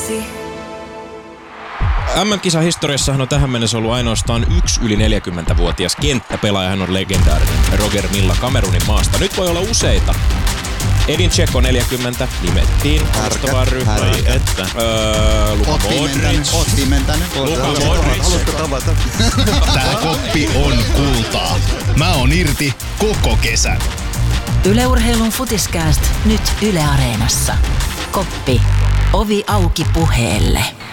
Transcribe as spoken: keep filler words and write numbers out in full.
M M-kisan historiassahan on tähän mennessä ollut ainoastaan yksi yli neljäkymmentävuotias kenttäpelaaja. Hän on legendaarinen Roger Milla Kamerunin maasta. Nyt voi olla useita. Edin Dzeko neljäkymmentä nimettiin vastaavaan ryhmään. Että. Öö, Luka Modric. Oot pimentänyt. Luka Modric. Haluatko tavata? Tää koppi on kultaa. Mä oon irti koko kesän. Yle Urheilun Futiskääst nyt Yle Areenassa. Koppi. Ovi auki puheelle.